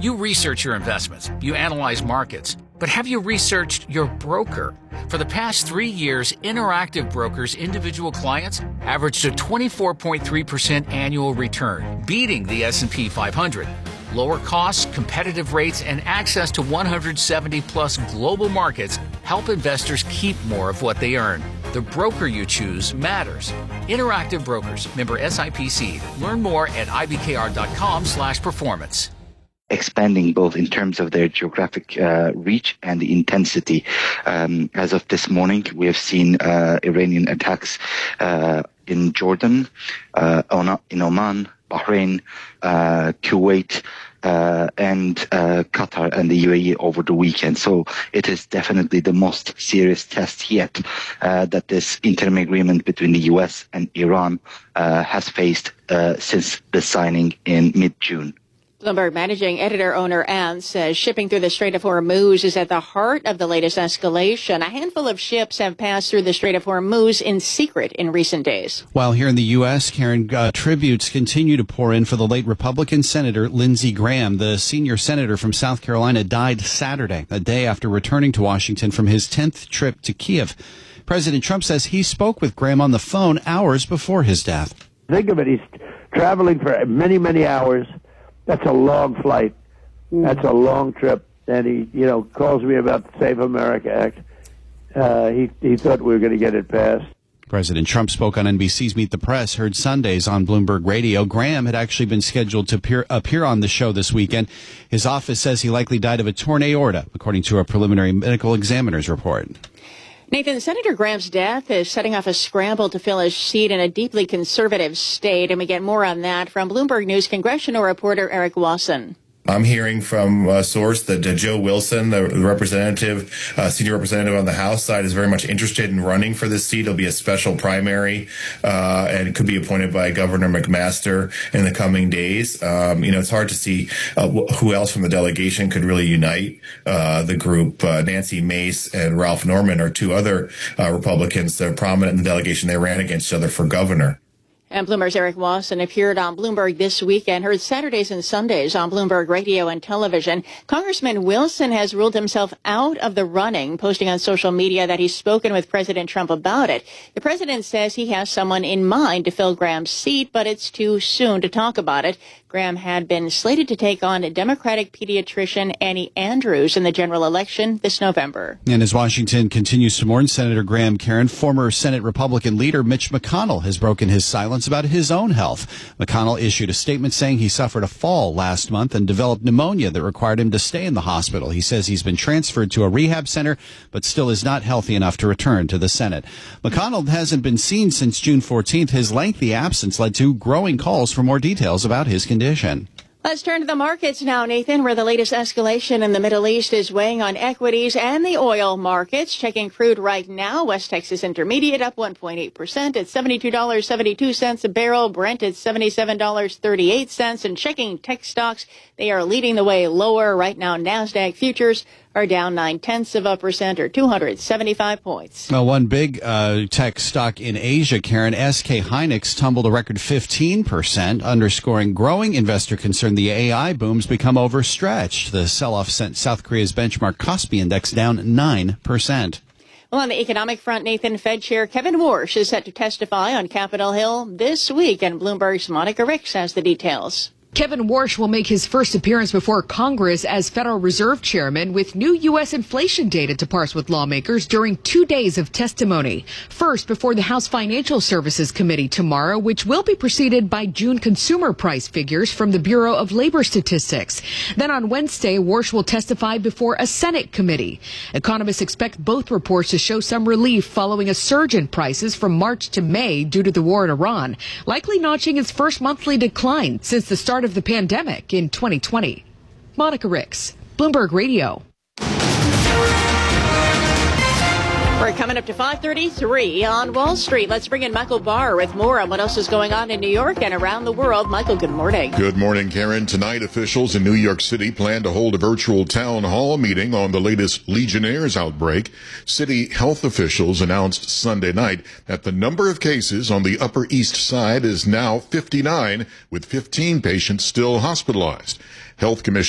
You research your investments, you analyze markets, but have you researched your broker? For the past 3 years, Interactive Brokers' individual clients averaged a 24.3% annual return, beating the S&P 500. Lower costs, competitive rates, and access to 170-plus global markets help investors keep more of what they earn. The broker you choose matters. Interactive Brokers, member SIPC. Learn more at ibkr.com/performance. Expanding both in terms of their geographic reach and the intensity. As of this morning, we have seen Iranian attacks in Jordan, in Oman, Bahrain, Kuwait, and Qatar and the UAE over the weekend. So it is definitely the most serious test yet that this interim agreement between the U.S. and Iran has faced since the signing in mid-June. Bloomberg managing editor owner Ann says shipping through the Strait of Hormuz is at the heart of the latest escalation. A handful of ships have passed through the Strait of Hormuz in secret in recent days. While here in the U.S., Karen, tributes continue to pour in for the late Republican Senator Lindsey Graham. The senior senator from South Carolina died Saturday, a day after returning to Washington from his 10th trip to Kiev. President Trump says he spoke with Graham on the phone hours before his death. Think of it. He's traveling for many, many hours. That's a long flight. That's a long trip. And he, calls me about the Save America Act. He thought we were going to get it passed. President Trump spoke on NBC's Meet the Press, heard Sundays on Bloomberg Radio. Graham had actually been scheduled to appear on the show this weekend. His office says he likely died of a torn aorta, according to a preliminary medical examiner's report. Nathan, Senator Graham's death is setting off a scramble to fill his seat in a deeply conservative state, and we get more on that from Bloomberg News congressional reporter Eric Wasson. I'm hearing from a source that Joe Wilson, the representative, senior representative on the House side, is very much interested in running for this seat. It'll be a special primary, and it could be appointed by Governor McMaster in the coming days. It's hard to see who else from the delegation could really unite the group. Nancy Mace and Ralph Norman are two other Republicans that are prominent in the delegation. They ran against each other for governor. And Bloomberg's Eric Wasson appeared on Bloomberg this weekend, heard Saturdays and Sundays on Bloomberg Radio and television. Congressman Wilson has ruled himself out of the running, posting on social media that he's spoken with President Trump about it. The president says he has someone in mind to fill Graham's seat, but it's too soon to talk about it. Graham had been slated to take on Democratic pediatrician Annie Andrews in the general election this November. And as Washington continues to mourn Senator Graham, Karen, former Senate Republican leader Mitch McConnell has broken his silence about his own health. McConnell issued a statement saying he suffered a fall last month and developed pneumonia that required him to stay in the hospital. He says he's been transferred to a rehab center, but still is not healthy enough to return to the Senate. McConnell hasn't been seen since June 14th. His lengthy absence led to growing calls for more details about his condition. Let's turn to the markets now, Nathan, where the latest escalation in the Middle East is weighing on equities and the oil markets. Checking crude right now, West Texas Intermediate up 1.8% at $72.72 a barrel. Brent at $77.38. And checking tech stocks, they are leading the way lower. Right now, NASDAQ futures are down 0.9% or 275 points. Well, one big tech stock in Asia, Karen, SK Hynix tumbled a record 15%, underscoring growing investor concern the AI boom's become overstretched. The sell-off sent South Korea's benchmark Kospi index down 9%. Well, on the economic front, Nathan, Fed Chair Kevin Warsh is set to testify on Capitol Hill this week, and Bloomberg's Monica Ricks has the details. Kevin Warsh will make his first appearance before Congress as Federal Reserve Chairman with new U.S. inflation data to parse with lawmakers during 2 days of testimony. First, before the House Financial Services Committee tomorrow, which will be preceded by June consumer price figures from the Bureau of Labor Statistics. Then on Wednesday, Warsh will testify before a Senate committee. Economists expect both reports to show some relief following a surge in prices from March to May due to the war in Iran, likely notching its first monthly decline since the start of the pandemic in 2020. Monica Ricks, Bloomberg Radio. We're coming up to 5:33 on Wall Street. Let's bring in Michael Barr with more on what else is going on in New York and around the world. Michael, good morning. Good morning, Karen. Tonight, officials in New York City plan to hold a virtual town hall meeting on the latest Legionnaires outbreak. City health officials announced Sunday night that the number of cases on the Upper East Side is now 59, with 15 patients still hospitalized. Health Commissioner